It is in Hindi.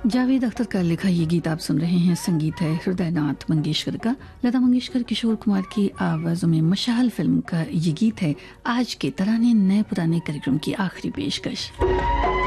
जावेद अख्तर का लिखा ये गीत आप सुन रहे हैं। संगीत है हृदयनाथ मंगेशकर का। लता मंगेशकर, किशोर कुमार की आवाजों में मशाल फिल्म का ये गीत है। आज के तराने नए पुराने कार्यक्रम की आखिरी पेशकश।